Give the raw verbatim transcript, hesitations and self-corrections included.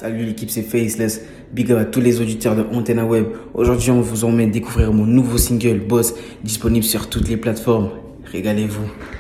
Salut l'équipe, c'est Faceless. Big up à tous les auditeurs de Antenna Web. Aujourd'hui, on vous emmène découvrir mon nouveau single Boss, disponible sur toutes les plateformes. Régalez-vous.